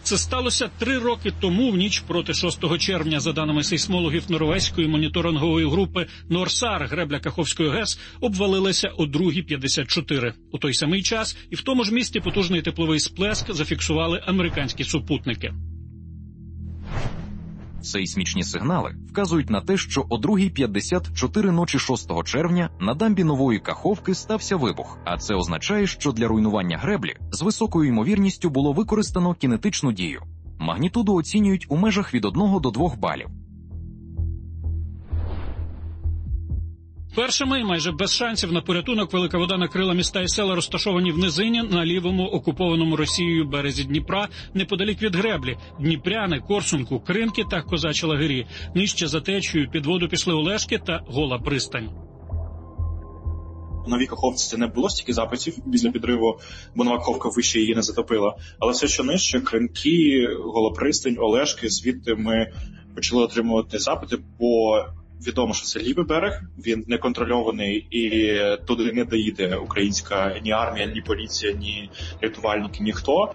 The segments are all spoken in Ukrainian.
Це сталося 3 роки тому, в ніч проти 6 червня. За даними сейсмологів норвезької моніторингової групи «Норсар», гребля Каховської ГЕС обвалилася о 2:54. У той самий час і в тому ж місті потужний тепловий сплеск зафіксували американські супутники. Сейсмічні сигнали вказують на те, що о 2:54 ночі 6 червня на дамбі Нової Каховки стався вибух, а це означає, що для руйнування греблі з високою ймовірністю було використано кінетичну дію. Магнітуду оцінюють у межах від 1 до 2 балів. Першими і майже без шансів на порятунок велика вода накрила міста і села, розташовані в низині на лівому окупованому Росією березі Дніпра, неподалік від греблі. Дніпряни, Корсунку, Кринки та Козачі лагері. Нижче за течією під воду пішли Олешки та Гола пристань. У Новій Каховці це не було стільки запитів після підриву, бо Нова Каховка вище її не затопила. Але все, що нижче, Кринки, Гола пристань, Олешки, звідти ми почали отримувати запити, бо відомо, що це лівий берег, він неконтрольований і туди не доїде українська ні армія, ні поліція, ні рятувальники, ніхто.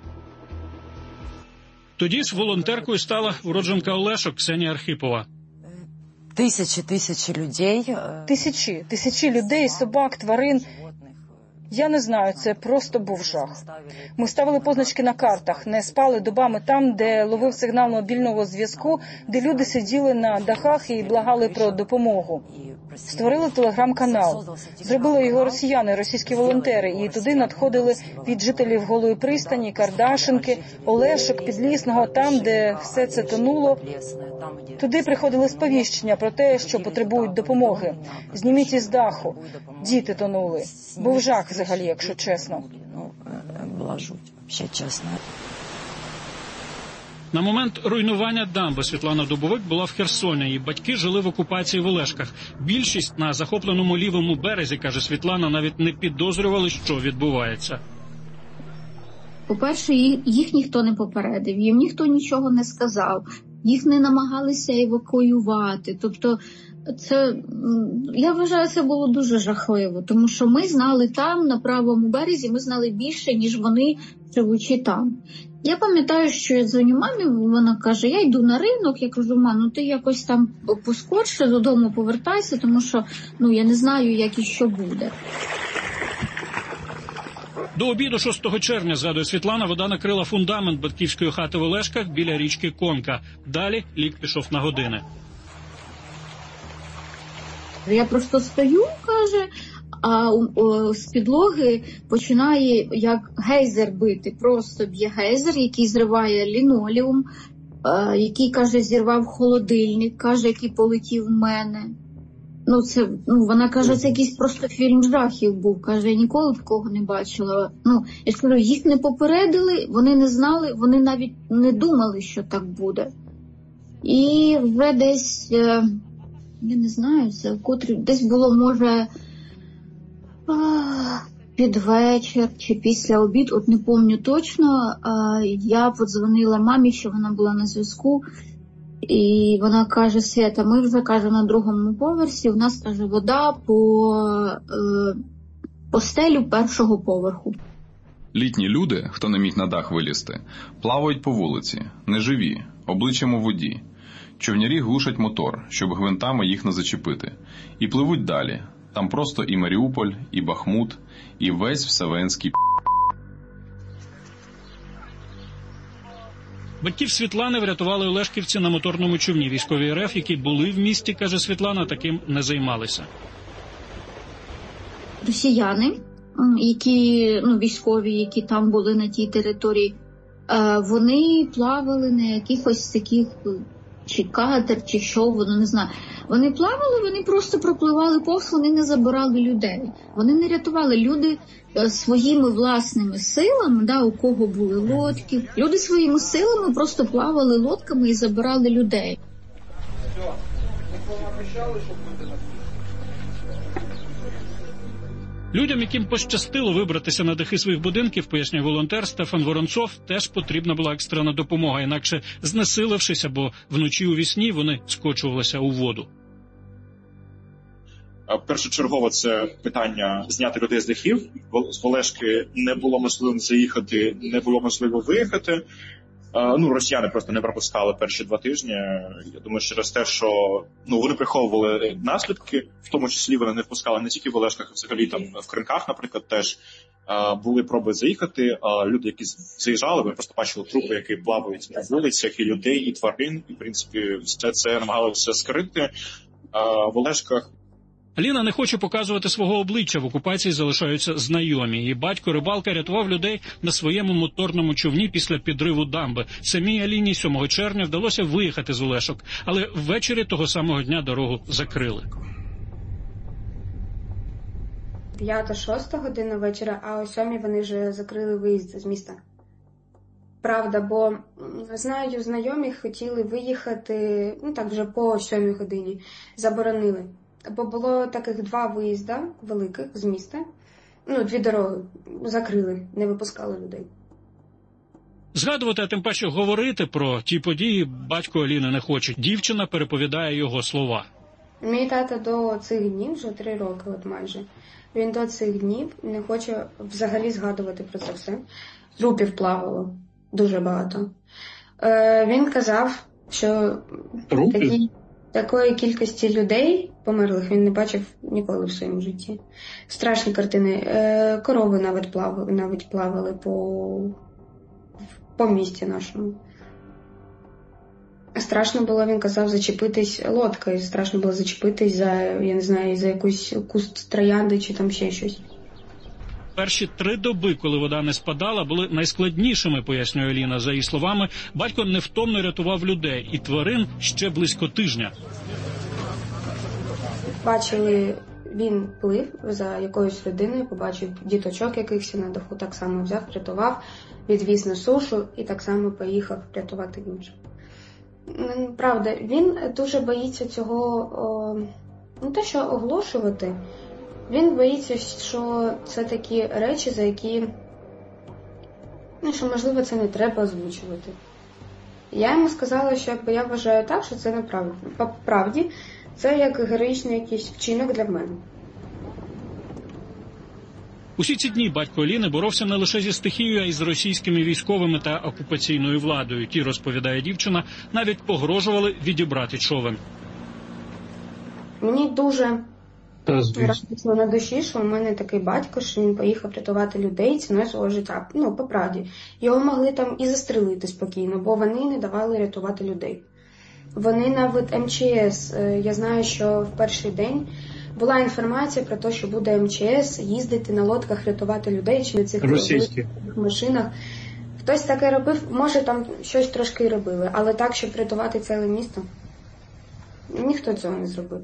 Тоді ж волонтеркою стала уродженка Олешок Ксенія Архипова. Тисячі людей. Тисячі людей, собак, тварин. Я не знаю, це просто був жах. Ми ставили позначки на картах, не спали добами там, де ловив сигнал мобільного зв'язку, де люди сиділи на дахах і благали про допомогу. Створили телеграм-канал. Зробили його росіяни, російські волонтери, і туди надходили від жителів Голої пристані, Кардашинки, Олешок, Підлісного, там, де все це тонуло. Туди приходили сповіщення про те, що потребують допомоги. Зніміть із даху. Діти тонули. Був жах взагалі, якщо чесно. Була жуть, взагалі чесно. На момент руйнування дамби Світлана Дубовик була в Херсоні. Її батьки жили в окупації в Олешках. Більшість на захопленому лівому березі, каже Світлана, навіть не підозрювали, що відбувається. По-перше, їх ніхто не попередив, їм ніхто нічого не сказав, їх не намагалися евакуювати. Тобто, я вважаю, це було дуже жахливо, тому що ми знали там, на правому березі, ми знали більше, ніж вони, живучи там. Я пам'ятаю, що я дзвоню мамі, вона каже, я йду на ринок, я кажу, мам, ти якось там поскорше додому повертайся, тому що, я не знаю, як і що буде. До обіду 6 червня, згадує Світлана, вода накрила фундамент батьківської хати в Олешках біля річки Конка. Далі лік пішов на години. Я просто стою, каже, а з підлоги починає як гейзер бити. Просто б'є гейзер, який зриває лінолеум, який, каже, зірвав холодильник, каже, який полетів в мене. Вона каже, це якийсь просто фільм жахів був. Каже, я ніколи такого не бачила. Я ж кажу, їх не попередили, вони не знали, вони навіть не думали, що так буде. І вже десь, я не знаю, це десь було, може, під вечір чи після обід, не пам'ятаю точно. Я подзвонила мамі, що вона була на зв'язку. І вона каже, Свята, ми вже, каже, на 2-му поверсі, у нас, каже, вода по стелю 1-го поверху. Літні люди, хто не міг на дах вилізти, плавають по вулиці, неживі, обличчям у воді. Човнярі глушать мотор, щоб гвинтами їх не зачепити. І пливуть далі. Там просто і Маріуполь, і Бахмут, і весь Всевенський Батьків Світлани врятували олешківці на моторному човні. Військові РФ, які були в місті, каже Світлана, таким не займалися. Росіяни, військові, які там були на тій території, вони плавали на якихось таких, чи катер, чи що, не знаю. Вони плавали, вони просто пропливали повз, вони не забирали людей. Вони не рятували. Люди своїми власними силами, у кого були лодки, люди своїми силами просто плавали лодками і забирали людей. Людям, яким пощастило вибратися на дахи своїх будинків, пояснює волонтер Стефан Воронцов, теж потрібна була екстрена допомога, інакше, знесилившись або вночі у вісні, вони скочувалися у воду. Першочергово це питання зняти людей з дахів. З Олешки не було можливо заїхати, не було можливо виїхати. Росіяни просто не пропускали перші 2 тижні. Я думаю, через те, що вони приховували наслідки, в тому числі вони не впускали не тільки в Олешках, а взагалі там в Кринках, наприклад, теж були проби заїхати. Люди, які заїжджали, ви просто бачили трупи, які плавають на вулицях, і людей, і тварин. І, в принципі, все це намагалося скрити. В Олешках Аліна не хоче показувати свого обличчя, в окупації залишаються знайомі. Її батько рибалка рятував людей на своєму моторному човні після підриву дамби. Самій Аліні 7 червня вдалося виїхати з Олешок, але ввечері того самого дня дорогу закрили. 5-6 година вечора, а о 7 вони вже закрили виїзд з міста. Правда, бо, знаю, знайомі хотіли виїхати, вже по 7 годині, заборонили. Бо було таких 2 виїзда великих з міста, 2 дороги закрили, не випускали людей. Згадувати, а тим паче говорити про ті події батько Аліни не хоче. Дівчина переповідає його слова. Мій тато до цих днів, вже 3 роки майже, він до цих днів не хоче взагалі згадувати про це все. Трупів плавало дуже багато. Він казав, що такої кількості людей померлих він не бачив ніколи в своєму житті. Страшні картини. Корови навіть плавали по місті нашому. Страшно було, він казав, зачепитись лодкою. Страшно було зачепитись за якусь куст троянди чи там ще щось. Перші 3 доби, коли вода не спадала, були найскладнішими, пояснює Аліна. За її словами, батько невтомно рятував людей і тварин ще близько тижня. Бачили, він плив за якоюсь людиною, побачив діточок якихось на даху, так само взяв, рятував, відвіз на сушу і так само поїхав рятувати інших. Правда, він дуже боїться цього, не те, що оголошувати, він боїться, що це такі речі, за які, що, можливо, це не треба озвучувати. Я йому сказала, що я вважаю так, що це неправильно. По правді, це як героїчний якийсь вчинок для мене. Усі ці дні батько Аліни боровся не лише зі стихією, а й з російськими військовими та окупаційною владою. Ті, розповідає дівчина, навіть погрожували відібрати човен. Мені дуже розпочало на душі, що у мене такий батько, що він поїхав рятувати людей ціною свого життя. По правді. Його могли там і застрелити спокійно, бо вони не давали рятувати людей. Вони навіть МЧС, я знаю, що в перший день була інформація про те, що буде МЧС їздити на лодках рятувати людей чи на цих машинах. Хтось таке робив, може там щось трошки робили, але так, щоб рятувати ціле місто, ніхто цього не зробив.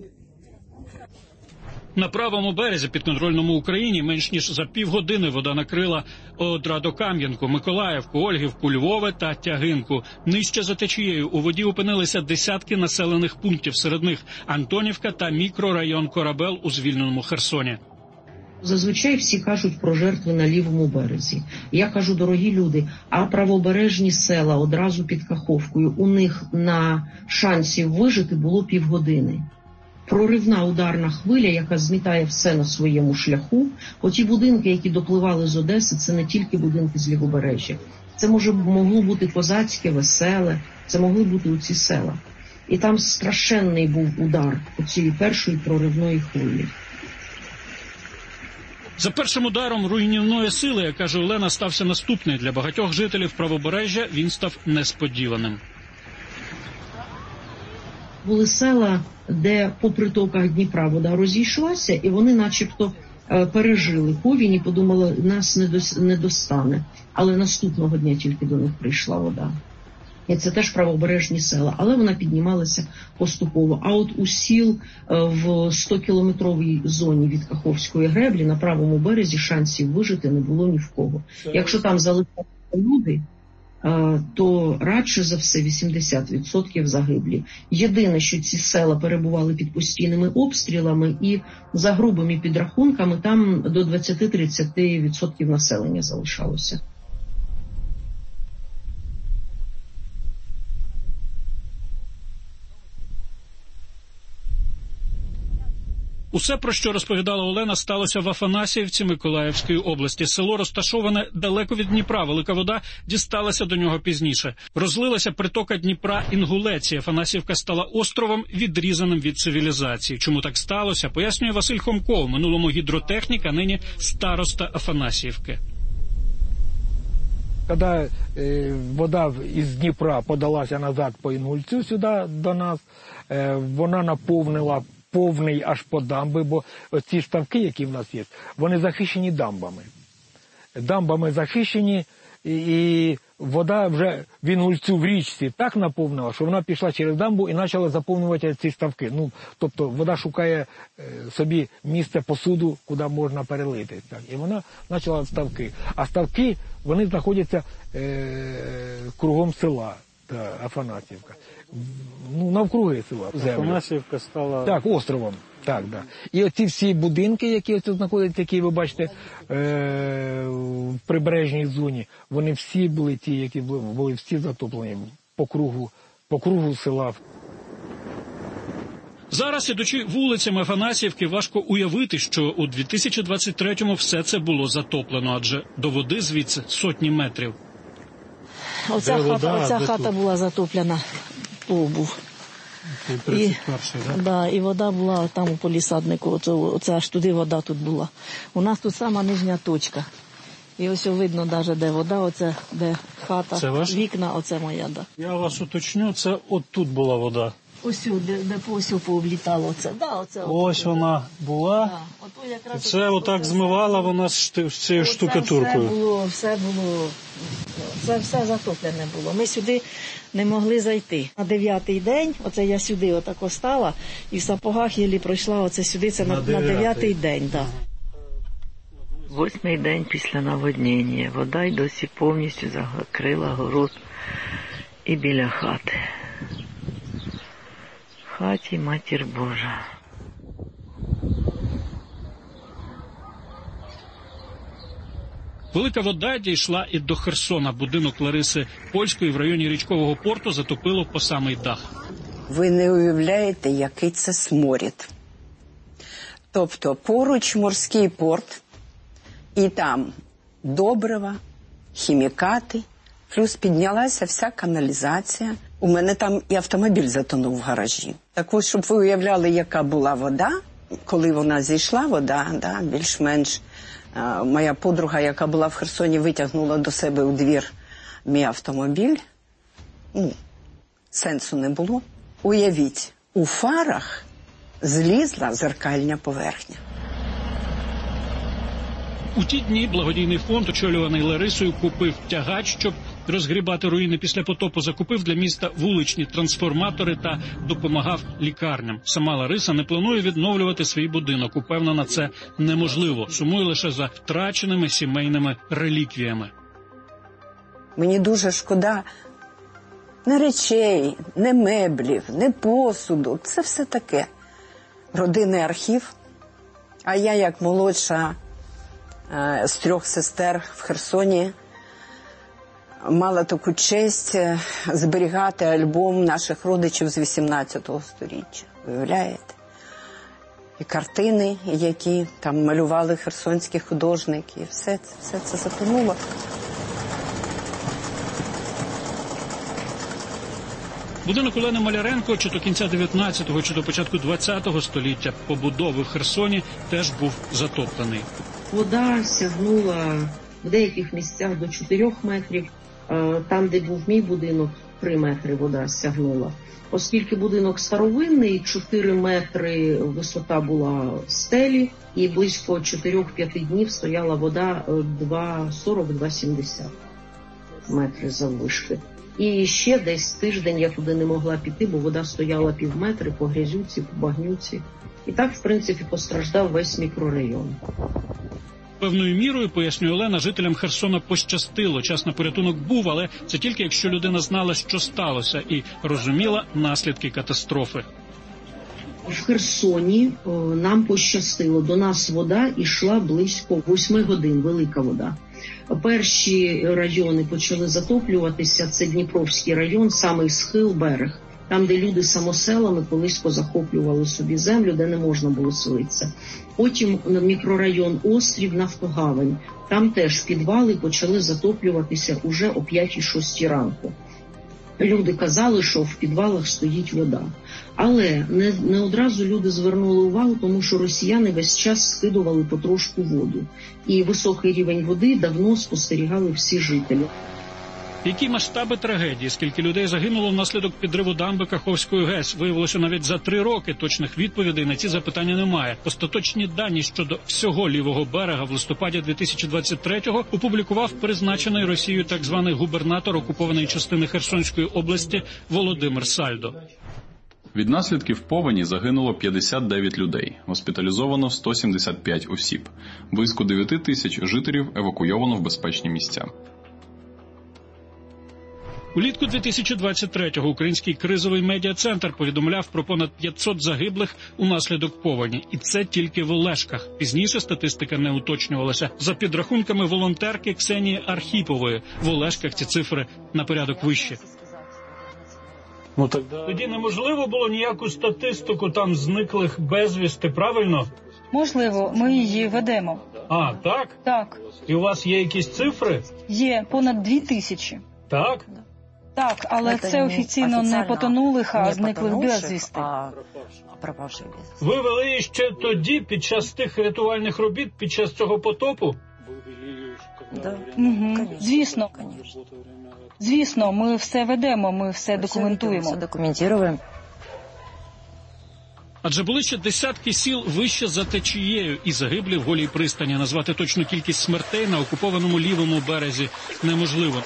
На правому березі підконтрольному Україні менш ніж за півгодини вода накрила Радокам'янку, Миколаївку, Ольгівку, Львове та Тягинку. Нижче за течією у воді опинилися десятки населених пунктів, серед них Антонівка та мікрорайон Корабел у звільненому Херсоні. Зазвичай всі кажуть про жертви на лівому березі. Я кажу, дорогі люди, а правобережні села одразу під Каховкою, у них на шансів вижити було півгодини. Проривна ударна хвиля, яка змітає все на своєму шляху. Оті будинки, які допливали з Одеси, це не тільки будинки з лівобережжя. Це могло бути Козацьке, Веселе, це могли бути оці села. І там страшенний був удар оцієї першої проривної хвилі. За першим ударом руйнівної сили, як каже Олена, стався наступний. Для багатьох жителів правобережжя він став несподіваним. Були села, де по притоках Дніпра вода розійшлася, і вони начебто пережили повінь і подумали, нас не достане. Але наступного дня тільки до них прийшла вода. І це теж правобережні села, але вона піднімалася поступово. А от у сіл в 100-кілометровій зоні від Каховської греблі на правому березі шансів вижити не було ні в кого. Якщо там залишалися люди, то радше за все 80% загиблі. Єдине, що ці села перебували під обстрілами і за грубими підрахунками там до 20-30% населення залишалося. Усе, про що розповідала Олена, сталося в Афанасіївці Миколаївської області. Село розташоване далеко від Дніпра. Велика вода дісталася до нього пізніше. Розлилася притока Дніпра Інгулець. Афанасіївка стала островом, відрізаним від цивілізації. Чому так сталося, пояснює Василь Хомко, в минулому гідротехнік, а нині староста Афанасіївки. Коли вода із Дніпра подалася назад по Інгульцю сюди до нас, вона наповнила повний аж по дамби, бо ці ставки, які в нас є, вони захищені дамбами. Дамбами захищені, і вода вже в Інгульцю в річці так наповнила, що вона пішла через дамбу і почала заповнювати ці ставки. Тобто вода шукає собі місце посуду, куди можна перелити. Так. І вона почала ставки. А ставки, вони знаходяться кругом села Афанасіївка. Навкруги села. Афанасіївка стала... Так, островом. Так, да. І оці всі будинки, які тут знаходяться, які ви бачите в прибережній зоні, вони всі були ті, які були всі затоплені по кругу села. Зараз, ідучи вулицями Афанасіївки, важко уявити, що у 2023-му все це було затоплено, адже до води звідси сотні метрів. Оця хата була затоплена, пол був. І вода була там у полісаднику, оце аж туди вода тут була. У нас тут сама нижня точка. І ось видно навіть, де вода, оце, де хата, вікна, оце моя. Да. Я вас уточню, це от тут була вода. Ось, де пооблітало оце. Да, ось вона була. Да. Це отак змивала вона з цією штукатуркою. Все затоплене було. Ми сюди не могли зайти. На 9-й день, оце я сюди отако стала, і в сапогах єлі пройшла оце сюди, це на 9-й день. Да. 8-й день після наводнення. Вода й досі повністю закрила город і біля хати. В хаті Матір Божа. Велика вода дійшла і до Херсона. Будинок Лариси Польської в районі річкового порту затопило по самий дах. Ви не уявляєте, який це сморід. Тобто поруч морський порт, і там добрива, хімікати, плюс піднялася вся каналізація. У мене там і автомобіль затонув в гаражі. Так ось, щоб ви уявляли, яка була вода, коли вона зійшла, вода, більш-менш. Моя подруга, яка була в Херсоні, витягнула до себе у двір мій автомобіль. Сенсу не було. Уявіть, у фарах злізла зеркальна поверхня. У ті дні благодійний фонд, очолюваний Ларисою, купив тягач, щоб розгрібати руїни після потопу, закупив для міста вуличні трансформатори та допомагав лікарням. Сама Лариса не планує відновлювати свій будинок. Упевнена, це неможливо. Сумує лише за втраченими сімейними реліквіями. Мені дуже шкода не речей, не меблів, не посуду. Це все таке. Родинний архів. А я, як молодша з 3 сестер в Херсоні, мала таку честь зберігати альбом наших родичів з 18-го сторіччя. Уявляєте? І картини, які там малювали херсонські художники. Все це затонуло. Будинок Олени Маляренко чи до кінця 19-го, чи до початку 20-го століття побудови в Херсоні теж був затоплений. Вода сягнула в деяких місцях до 4 метрів. Там, де був мій будинок, 3 метри вода сягнула. Оскільки будинок старовинний, 4 метри висота була стелі, і близько 4-5 днів стояла вода 2,40-2,70 метри заввишки. І ще десь тиждень я туди не могла піти, бо вода стояла пів метри по грязюці, по багнюці. І так, в принципі, постраждав весь мікрорайон. Певною мірою, пояснює Олена, жителям Херсона пощастило. Час на порятунок був, але це тільки якщо людина знала, що сталося, і розуміла наслідки катастрофи. В Херсоні нам пощастило. До нас вода йшла близько 8 годин, велика вода. Перші райони почали затоплюватися, це Дніпровський район, самий схил, берег. там, де люди самоселами колись позахоплювали собі землю, де не можна було селитися. Потім мікрорайон Острів, Нафтогавань. Там теж підвали почали затоплюватися уже о 5-6 ранку. Люди казали, що в підвалах стоїть вода. Але не одразу люди звернули увагу, тому що росіяни весь час скидували потрошку воду. І високий рівень води давно спостерігали всі жителі. Які масштаби трагедії, скільки людей загинуло внаслідок підриву дамби Каховської ГЕС, виявилося навіть за 3 роки. Точних відповідей на ці запитання немає. Остаточні дані щодо всього лівого берега в листопаді 2023-го опублікував призначений Росією так званий губернатор окупованої частини Херсонської області Володимир Сальдо. Від наслідків повені загинуло 59 людей, госпіталізовано 175 осіб. Близько 9 тисяч жителів евакуйовано в безпечні місця. Улітку 2023-го Український кризовий медіа-центр повідомляв про понад 500 загиблих унаслідок повені. І це тільки в Олешках. Пізніше статистика не уточнювалася. За підрахунками волонтерки Ксенії Архіпової, в Олешках ці цифри на порядок вищі. Тоді неможливо було ніяку статистику там зниклих безвісти, правильно? Можливо, ми її ведемо. А, так? Так. І у вас є якісь цифри? Є понад 2000. Так? Так, але це офіційно не потонулих, а зниклих безвісти. Ви вели її ще тоді, під час тих рятувальних робіт, під час цього потопу? Угу. Звісно. Звісно, ми все ведемо, ми все документуємо. Адже були ще десятки сіл вище за течією, і загиблі в Голій пристані. Назвати точну кількість смертей на окупованому лівому березі неможливо.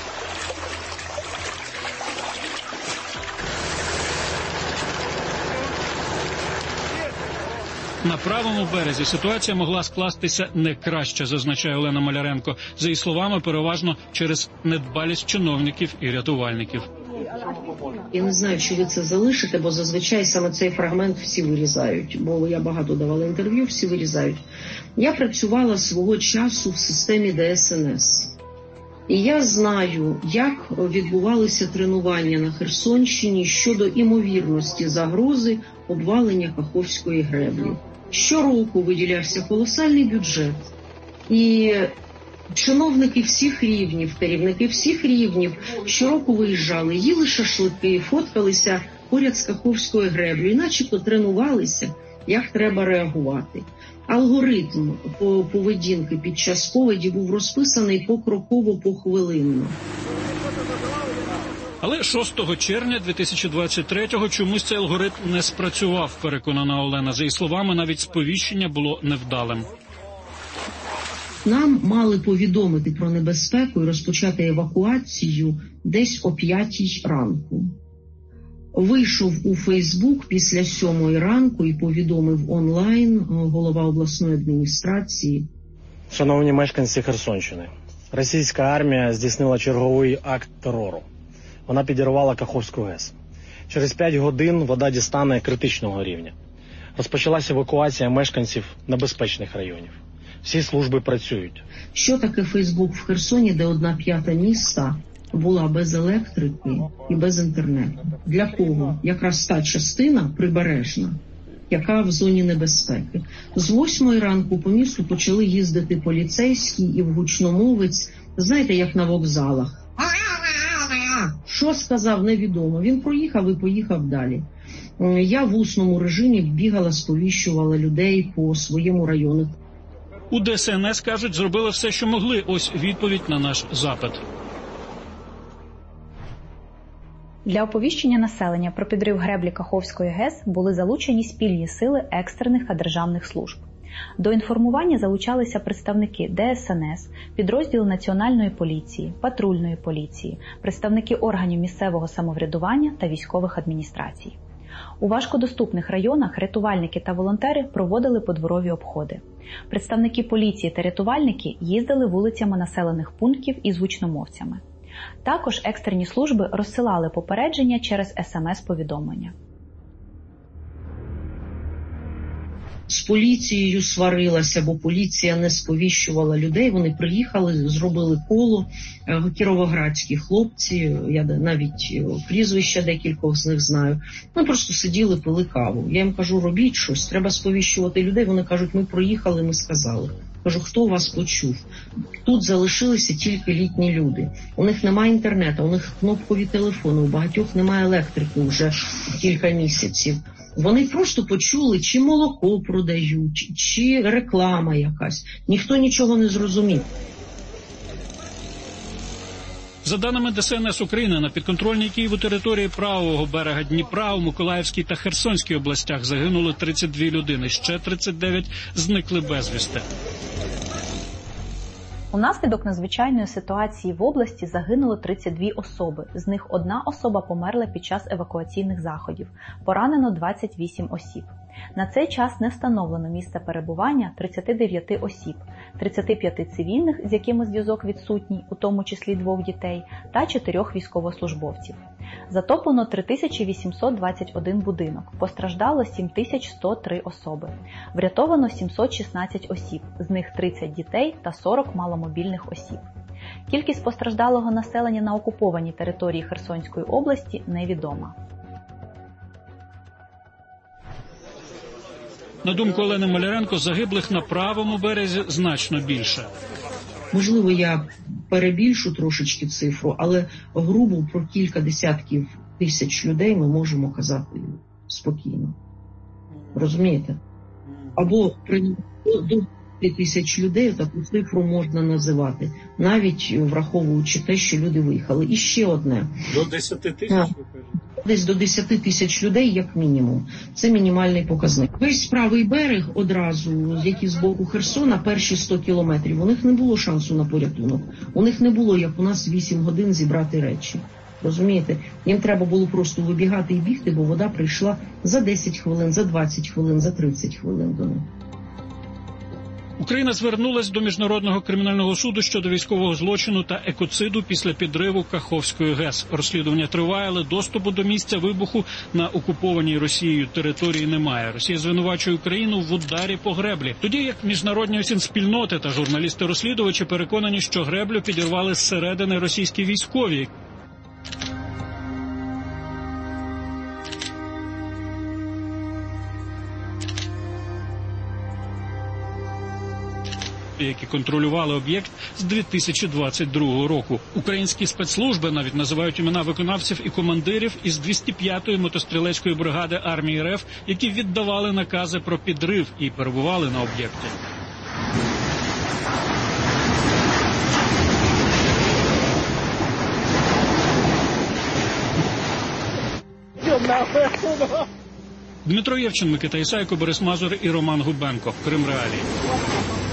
На правому березі ситуація могла скластися не краще, зазначає Олена Маляренко. За її словами, переважно через недбалість чиновників і рятувальників. Я не знаю, чи ви це залишите, бо зазвичай саме цей фрагмент всі вирізають, бо я багато давала інтерв'ю, всі вирізають. Я працювала свого часу в системі ДСНС. І я знаю, як відбувалися тренування на Херсонщині щодо імовірності загрози обвалення Каховської греблі. Щороку виділявся колосальний бюджет. І чиновники всіх рівнів, керівники всіх рівнів щороку виїжджали, їли шашлики, фоткалися поряд з Каховською греблею, і начебто тренувалися, як треба реагувати. Алгоритм поведінки під час повені був розписаний покроково, похвилинно. Але 6 червня 2023-го чомусь цей алгоритм не спрацював, переконана Олена. За її словами, навіть сповіщення було невдалим. Нам мали повідомити про небезпеку і розпочати евакуацію десь о 5-й ранку. Вийшов у Фейсбук після 7-ї ранку і повідомив онлайн голова обласної адміністрації. Шановні мешканці Херсонщини, російська армія здійснила черговий акт терору. Вона підірвала Каховську ГЕС. Через 5 годин вода дістане критичного рівня. Розпочалася евакуація мешканців небезпечних районів. Всі служби працюють. Що таке Фейсбук в Херсоні, де 1/5 міста була без електрики і без інтернету? Для кого? Якраз та частина прибережна, яка в зоні небезпеки. З 8-ї ранку по місту почали їздити поліцейські і в гучномовець, знаєте, як на вокзалах. Що сказав, невідомо. Він проїхав і поїхав далі. Я в усному режимі бігала, сповіщувала людей по своєму району. У ДСНС, кажуть, зробили все, що могли. Ось відповідь на наш запит. Для оповіщення населення про підрив греблі Каховської ГЕС були залучені спільні сили екстрених та державних служб. До інформування залучалися представники ДСНС, підрозділи Національної поліції, патрульної поліції, представники органів місцевого самоврядування та військових адміністрацій. У важкодоступних районах рятувальники та волонтери проводили подворові обходи. Представники поліції та рятувальники їздили вулицями населених пунктів із гучномовцями. Також екстрені служби розсилали попередження через СМС-повідомлення. з поліцією сварилася, бо поліція не сповіщувала людей. Вони приїхали, зробили коло, кіровоградські хлопці, я навіть прізвища декількох з них знаю. Ми просто сиділи, пили каву. Я їм кажу, робіть щось, треба сповіщувати людей. Вони кажуть, ми проїхали, ми сказали. Кажу, хто вас почув? Тут залишилися тільки літні люди. У них немає інтернету, у них кнопкові телефони, у багатьох немає електрики вже кілька місяців. Вони просто почули, чи молоко продають, чи реклама якась. Ніхто нічого не зрозумів. За даними ДСНС України, на підконтрольній Києву території правого берега Дніпра у Миколаївській та Херсонській областях загинули 32 людини, ще 39 зникли безвісти. Унаслідок надзвичайної ситуації в області загинуло 32 особи, з них одна особа померла під час евакуаційних заходів, поранено 28 осіб. На цей час не встановлено місце перебування 39 осіб, 35 цивільних, з якими зв'язок відсутній, у тому числі 2 дітей, та 4 військовослужбовців. Затоплено 3821 будинок, постраждало 7103 особи. Врятовано 716 осіб, з них 30 дітей та 40 маломобільних осіб. Кількість постраждалого населення на окупованій території Херсонської області невідома. На думку Олени Маляренко, загиблих на правому березі значно більше. Можливо, я перебільшу трошечки цифру, але грубо про кілька десятків тисяч людей ми можемо казати спокійно. Розумієте? Або до 10 тисяч людей таку цифру можна називати, навіть враховуючи те, що люди виїхали. І ще одне. До 10 тисяч, ви кажете? Десь до 10 тисяч людей, як мінімум. Це мінімальний показник. Весь правий берег одразу, який з боку Херсона, перші 100 кілометрів, у них не було шансу на порятунок. У них не було, як у нас, 8 годин зібрати речі. Розумієте? Їм треба було просто вибігати і бігти, бо вода прийшла за 10 хвилин, за 20 хвилин, за 30 хвилин до них. Україна звернулась до Міжнародного кримінального суду щодо військового злочину та екоциду після підриву Каховської ГЕС. Розслідування триває, але доступу до місця вибуху на окупованій Росією території немає. Росія звинувачує Україну в ударі по греблі. Тоді як міжнародні осінспільноти та журналісти-розслідувачі переконані, що греблю підірвали зсередини російські військові. Які контролювали об'єкт з 2022 року. Українські спецслужби навіть називають імена виконавців і командирів із 205-ї мотострілецької бригади армії РФ, які віддавали накази про підрив і перебували на об'єкті. Дмитро Євчин, Микита Ісайко, Борис Мазур і Роман Губенко. Крим Реалії.